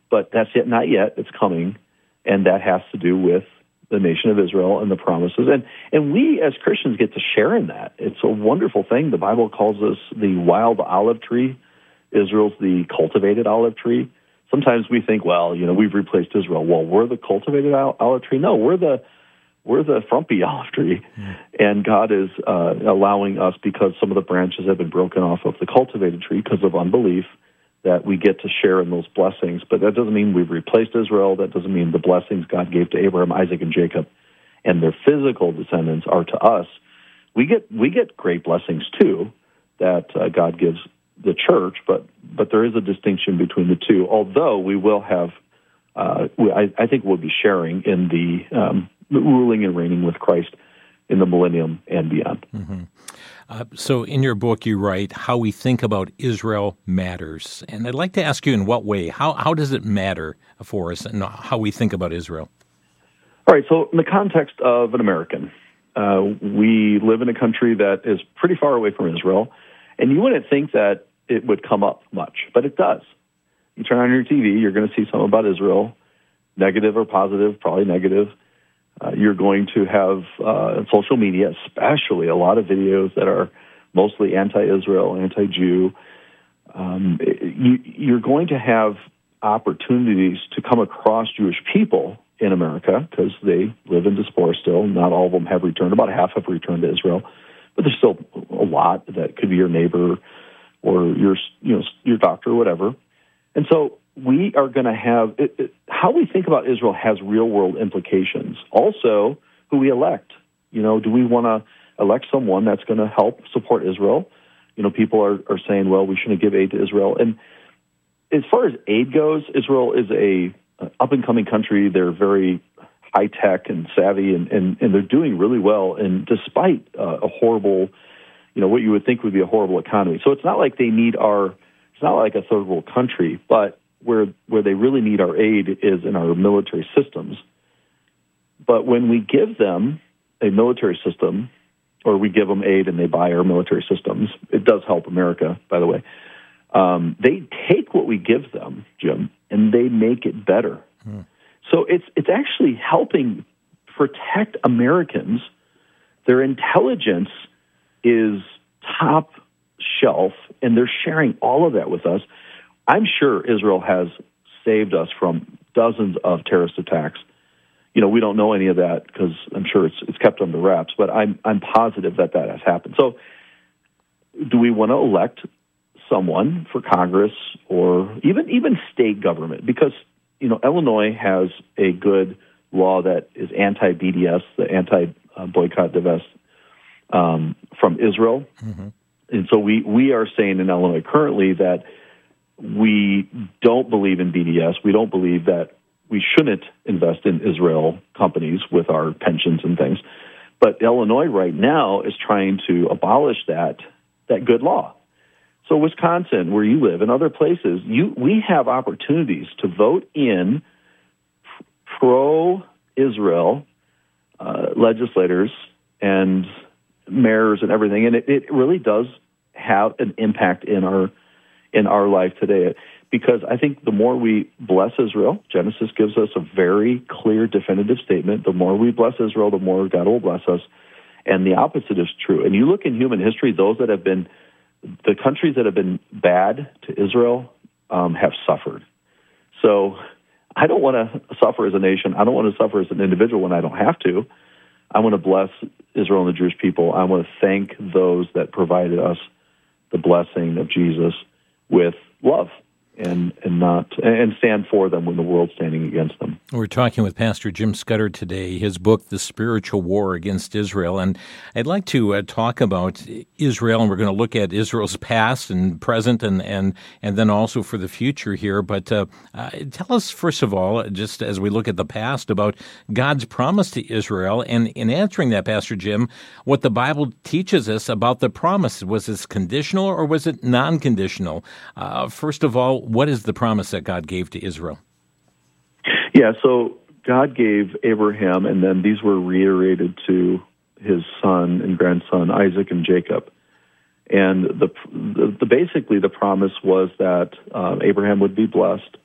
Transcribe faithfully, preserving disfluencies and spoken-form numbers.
but that's yet not yet. It's coming, and that has to do with the nation of Israel and the promises. And and we as Christians get to share in that. It's a wonderful thing. The Bible calls us the wild olive tree. Israel's the cultivated olive tree. Sometimes we think, well, you know, we've replaced Israel. Well, we're the cultivated olive tree. No, we're the we're the frumpy olive tree. Mm. And God is uh, allowing us, because some of the branches have been broken off of the cultivated tree because of unbelief, that we get to share in those blessings. But that doesn't mean we've replaced Israel. That doesn't mean the blessings God gave to Abraham, Isaac, and Jacob and their physical descendants are to us. We get we get great blessings too that uh, God gives the church, but but there is a distinction between the two. Although we will have, uh, we, I, I think we'll be sharing in the um, ruling and reigning with Christ in the millennium and beyond. Mm-hmm. Uh, so in your book, you write, how we think about Israel matters. And I'd like to ask you, in what way? How how does it matter for us and how we think about Israel? All right, so in the context of an American, uh, we live in a country that is pretty far away from Israel, and you wouldn't think that it would come up much, but it does. You turn on your T V, you're going to see something about Israel, negative or positive, probably negative. Uh, you're going to have uh, social media, especially a lot of videos that are mostly anti-Israel, anti-Jew. Um, you, you're going to have opportunities to come across Jewish people in America because they live in diaspora still. Not all of them have returned. About half have returned to Israel, but there's still a lot that could be your neighbor or your, you know, your doctor or whatever. And so we are going to have it, it, how we think about Israel has real world implications. Also, who we elect. You know, do we want to elect someone that's going to help support Israel? You know, people are, are saying, well, we shouldn't give aid to Israel. And as far as aid goes, Israel is a up and coming country. They're very high tech and savvy, and, and, and they're doing really well. And despite uh, a horrible, you know, what you would think would be a horrible economy. So it's not like they need our, it's not like a third world country, but where where they really need our aid is in our military systems. But when we give them a military system, or we give them aid and they buy our military systems, it does help America, by the way. Um, they take what we give them, Jim, and they make it better. Hmm. So it's it's actually helping protect Americans. Their intelligence is top shelf, and they're sharing all of that with us. I'm sure Israel has saved us from dozens of terrorist attacks. You know, we don't know any of that because I'm sure it's it's kept under wraps, but I'm I'm positive that that has happened. So do we want to elect someone for Congress or even even state government? Because, you know, Illinois has a good law that is anti-B D S, the anti-boycott divest um, from Israel. Mm-hmm. And so we, we are saying in Illinois currently that we don't believe in B D S. We don't believe that we shouldn't invest in Israel companies with our pensions and things. But Illinois right now is trying to abolish that that good law. So Wisconsin, where you live, and other places, you we have opportunities to vote in pro-Israel uh, legislators and mayors and everything, and it, it really does have an impact in our in our life today. Because I think the more we bless Israel, Genesis gives us a very clear, definitive statement. The more we bless Israel, the more God will bless us. And the opposite is true. And you look in human history, those that have been, the countries that have been bad to Israel um, have suffered. So I don't want to suffer as a nation. I don't want to suffer as an individual when I don't have to. I want to bless Israel and the Jewish people. I want to thank those that provided us the blessing of Jesus with love and and not and stand for them when the world's standing against them. We're talking with Pastor Jim Scudder today, his book, The Spiritual War Against Israel. And I'd like to uh, talk about Israel, and we're going to look at Israel's past and present and and, and then also for the future here. But uh, uh, tell us, first of all, just as we look at the past, about God's promise to Israel. And in answering that, Pastor Jim, what the Bible teaches us about the promise. Was this conditional or was it non-conditional? Uh, first of all, what is the promise that God gave to Israel? Yeah, so God gave Abraham, and then these were reiterated to his son and grandson, Isaac and Jacob. And the, the, the basically the promise was that uh, Abraham would be blessed,